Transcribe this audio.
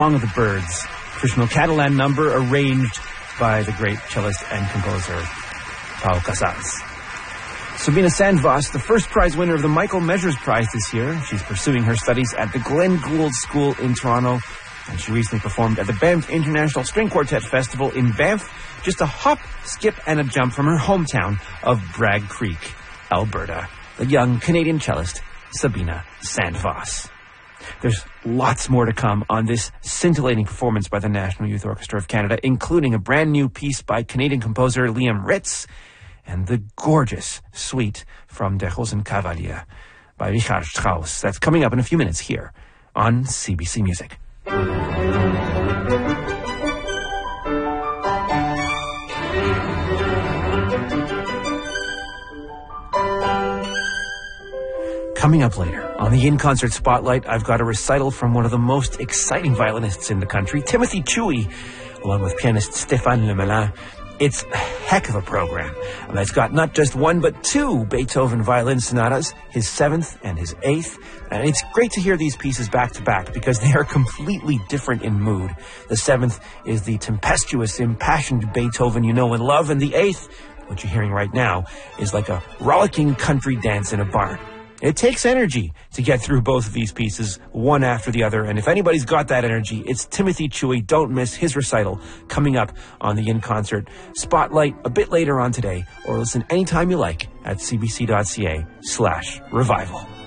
Song of the Birds, traditional Catalan number arranged by the great cellist and composer Pau Casals. Sabina Sandvoss, the first prize winner of the Michael Measures Prize this year. She's pursuing her studies at the Glenn Gould School in Toronto, and she recently performed at the Banff International String Quartet Festival in Banff, just a hop, skip, and a jump from her hometown of Bragg Creek, Alberta. The young Canadian cellist, Sabina Sandvoss. There's lots more to come on this scintillating performance by the National Youth Orchestra of Canada, including a brand new piece by Canadian composer Liam Ritz and the gorgeous suite from Der Rosenkavalier by Richard Strauss. That's coming up in a few minutes here on CBC Music. Coming up later, on the In-Concert Spotlight, I've got a recital from one of the most exciting violinists in the country, Timothy Chewy, along with pianist Stéphane Lemelin. It's a heck of a program. And it's got not just one, but two Beethoven violin sonatas, his 7th and his 8th. And it's great to hear these pieces back to back because they are completely different in mood. The 7th is the tempestuous, impassioned Beethoven you know and love, and the 8th, what you're hearing right now, is like a rollicking country dance in a barn. It takes energy to get through both of these pieces, one after the other, and if anybody's got that energy, it's Timothy Chewy. Don't miss his recital coming up on the In-Concert Spotlight a bit later on today, or listen anytime you like at cbc.ca/revival.